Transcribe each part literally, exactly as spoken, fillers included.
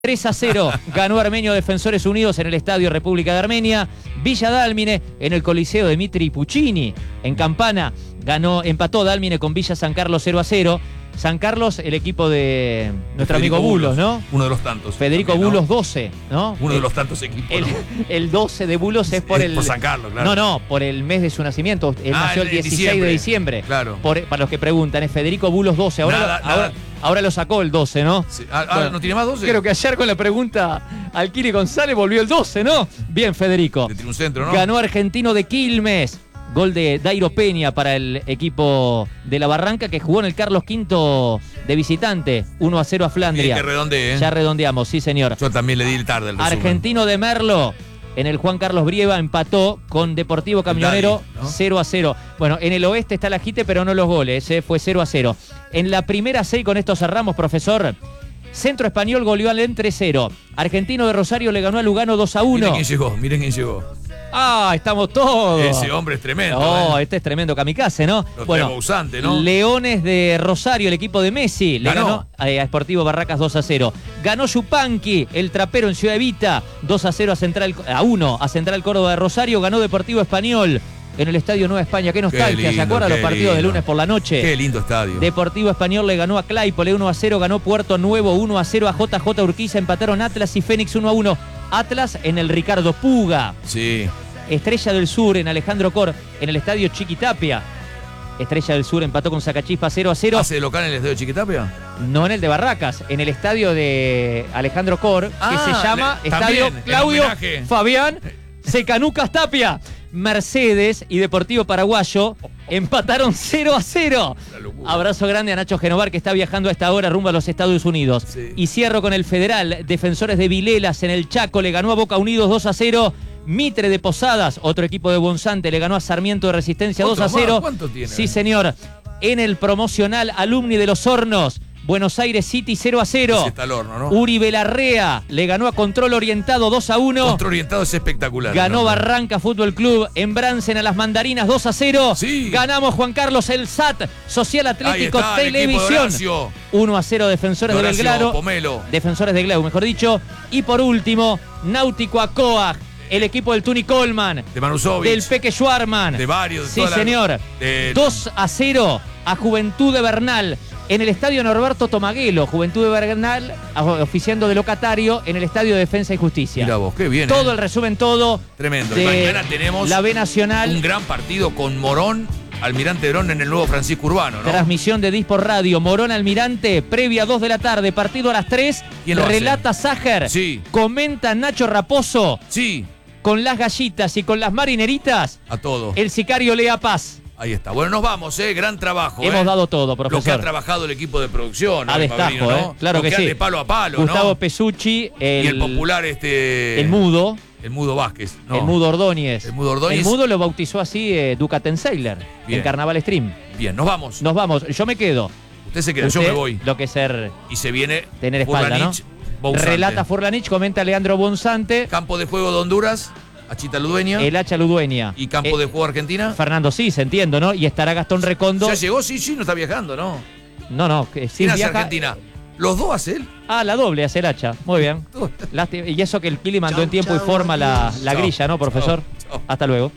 tres a cero ganó Armenio Defensores Unidos en el Estadio República de Armenia. Villa Dálmine en el Coliseo Dimitri Puccini. En Campana ganó, empató Dálmine con Villa San Carlos cero a cero. San Carlos, el equipo de nuestro Federico amigo Bulos, Bulos, ¿no? Uno de los tantos. Federico también, Bulos ¿no? doce, ¿no? Uno el, de los tantos equipos. El, ¿no? el doce de Bulos es por Es el... por San Carlos, claro. No, no, por el mes de su nacimiento. Él Ah, nació el en dieciséis diciembre. de diciembre. Claro. Por, para los que preguntan, es Federico Bulos doce. Ahora, Nada, lo, nada. ahora, ahora lo sacó el doce, ¿no? Sí. Ah, ah, Bueno, ¿no tiene más doce? Creo que ayer con la pregunta al Kiri González volvió el doce, ¿no? Bien, Federico. Le tiró un centro, ¿no? Ganó Argentino de Quilmes. Gol de Dairo Peña para el equipo de la Barranca, que jugó en el Carlos Quinto de visitante. uno a cero a Flandria. Bien que redondee, ¿eh? Ya redondeamos, sí, señor. Yo también le di tarde el resumen. Argentino de Merlo en el Juan Carlos Brieva empató con Deportivo Camionero Dali, ¿no? cero a cero. Bueno, en el oeste está la Jite, pero no los goles, ¿eh? Fue cero a cero. En la primera seis, con esto cerramos, profesor. Centro Español goleó al Entre cero. Argentino de Rosario le ganó a Lugano dos a uno. Miren quién llegó, miren quién llegó. Ah, estamos todos. Ese hombre es tremendo. Oh, ¿eh? este es tremendo kamikaze, ¿no? Lo Bueno, trae Bousante, ¿no? Leones de Rosario, el equipo de Messi, le Ganó. ganó eh, a Sportivo Barracas dos a cero. Ganó Yupanqui, el trapero en Ciudad Evita, dos a cero a Central a uno a Central Córdoba de Rosario. Ganó Deportivo Español en el Estadio Nueva España. Qué nostalgia, lindo, ¿se acuerdan qué los partidos de lindo. lunes por la noche? Qué lindo estadio. Deportivo Español le ganó a Claypole uno a cero, ganó Puerto Nuevo uno a cero a J J Urquiza, empataron Atlas y Fénix uno a uno. Atlas en el Ricardo Puga. Sí. Estrella del Sur en Alejandro Cor en el Estadio Chiquitapia. Estrella del Sur empató con Sacachispa cero a cero. ¿Hace de local en el estadio Chiquitapia? No en el de Barracas, en el estadio de Alejandro Cor, Ah, que se llama le- Estadio también, en Claudio homenaje. Fabián Secanucas Tapia. Mercedes y Deportivo Paraguayo empataron cero a cero. La locura. Abrazo grande a Nacho Genovar, que está viajando a esta hora rumbo a los Estados Unidos. Sí. Y cierro con el Federal. Defensores de Vilelas en el Chaco le ganó a Boca Unidos dos a cero. Mitre de Posadas, otro equipo de Bonzante, le ganó a Sarmiento de Resistencia dos ¿Otro a cero. más? ¿Cuánto tiene? Sí, señor. En el promocional, Alumni de los Hornos, Buenos Aires City cero a cero. Ese está al horno, ¿no? Uribe Larrea le ganó a Control Orientado dos a uno. Control Orientado es espectacular. Ganó ¿no? Barranca Fútbol Club en Bransen a las Mandarinas dos a cero. Sí. Ganamos Juan Carlos el S A T, Social Atlético Ahí está, el equipo de Televisión. Horacio. uno a cero Defensores de Horacio Belgrano. Pomelo. Defensores de Glau, mejor dicho. Y por último, Náutico Acoag, el equipo del Tuni Coleman, De Manusovic. del Peque Schwarman. De varios. de Sí, toda la- señor. de- dos a cero a Juventud de Bernal en el Estadio Norberto Tomaguelo. Juventud de Bernal oficiando de locatario en el Estadio Defensa y Justicia. Mirá vos, qué bien. Todo ¿eh? el resumen, todo. Tremendo. de Y mañana tenemos la B Nacional. un gran partido con Morón, Almirante Brón en el nuevo Francisco Urbano, ¿no? Transmisión de Dispor Radio. Morón Almirante, previa dos de la tarde, partido a las tres. ¿Quién lo hace? Relata Sájer. Sí. Comenta Nacho Raposo. Sí, Con las gallitas y con las marineritas, a todo. el sicario Lea Paz. Ahí está. Bueno, nos vamos, ¿eh? Gran trabajo. Hemos ¿eh? dado todo, Lo que ha profesor. trabajado el equipo de producción. A ¿no? destajo, Pablino, ¿eh? ¿no? Claro Lo que sí. de palo a palo, Gustavo ¿no? Pesucci, el, Y el popular, este... el Mudo. El Mudo Vázquez. ¿no? El Mudo Ordóñez. El Mudo Ordóñez. El Mudo lo bautizó así eh, Ducaten Sailor Bien. en Carnaval Stream. Bien, nos vamos. Nos vamos, yo me quedo. Usted se queda, yo Usted, me voy. Lo que es ser Y se viene tener espalda, ¿no? Furlanich, Bousante. Relata Furlanich, comenta Leandro Bonzante, Campo de juego de Honduras, Achita Ludueña. el hacha Ludueña. Y campo Eh, de juego Argentina. Fernando Cis, entiendo, ¿no? Y estará Gastón Recondo. ¿Ya llegó? Sí, sí, no está viajando, ¿no? No, no, que sí ¿Quién hace viaja. Argentina? ¿Los dos hace él? Ah, la doble hace el hacha. Muy bien. Lástima- Y eso que el Pili mandó en tiempo y forma la, la Chao. grilla, ¿no, profesor? Chao. Chao. Hasta luego.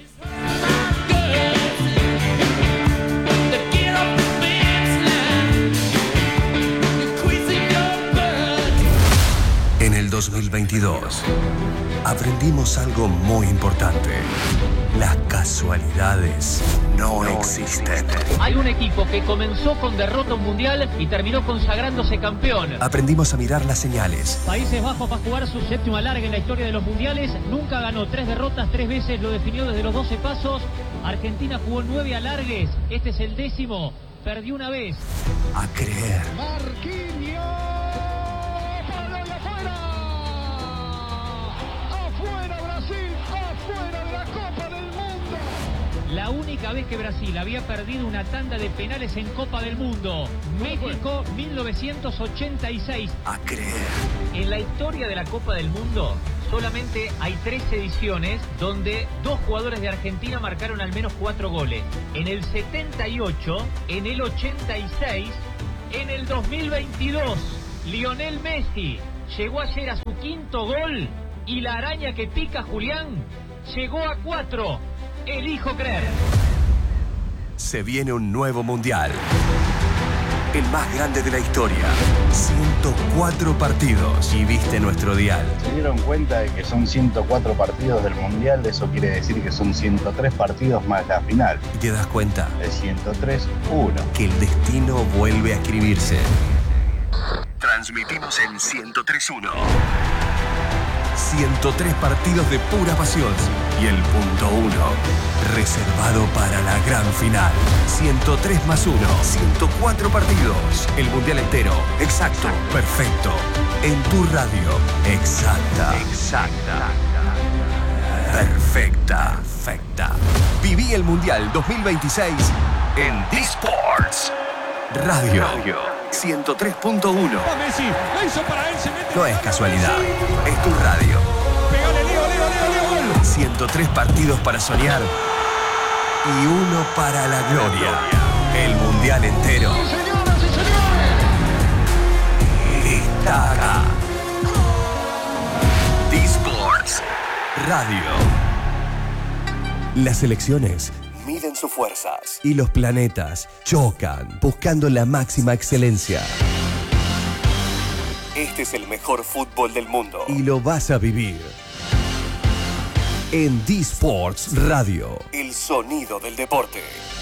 En el dos mil veintidós aprendimos algo muy importante. Las casualidades no existen. Hay un equipo que comenzó con derrota mundial y terminó consagrándose campeón. Aprendimos a mirar las señales. Países Bajos va a jugar su séptimo alargue en la historia de los mundiales. Nunca ganó tres derrotas, tres veces lo definió desde los doce pasos. Argentina jugó nueve alargues. Este es el décimo. Perdió una vez. A creer. Marquinhos, ¡para la afuera! ¡Afuera Brasil! ¡Afuera de la Copa del Mundo! La única vez que Brasil había perdido una tanda de penales en Copa del Mundo. México, mil novecientos ochenta y seis. A creer. En la historia de la Copa del Mundo, solamente hay tres ediciones donde dos jugadores de Argentina marcaron al menos cuatro goles. En el setenta y ocho, en el ochenta y seis, en el dos mil veintidós, Lionel Messi llegó ayer a su quinto gol y la araña que pica Julián llegó a cuatro. Elijo creer. Se viene un nuevo mundial. El más grande de la historia. ciento cuatro partidos. Y viste nuestro dial. Se dieron cuenta de que son ciento cuatro partidos del mundial. Eso quiere decir que son ciento tres partidos más la final. Y te das cuenta De ciento tres, uno. que el destino vuelve a escribirse. Transmitimos en ciento tres uno. ciento tres partidos de pura pasión. Y el punto uno, reservado para la gran final. ciento tres más uno, ciento cuatro partidos. El mundial entero. Exacto. Perfecto. En tu radio. Exacta. Exacta. Perfecta. Perfecta. Viví el mundial dos mil veintiséis en D-Sports Radio. ciento tres punto uno. No es casualidad. Es tu radio. ciento tres partidos para soñar y uno para la gloria. El mundial entero está acá. D-Sports Radio. Las selecciones miden sus fuerzas y los planetas chocan buscando la máxima excelencia. Este es el mejor fútbol del mundo y lo vas a vivir en D-Sports Radio. El sonido del deporte.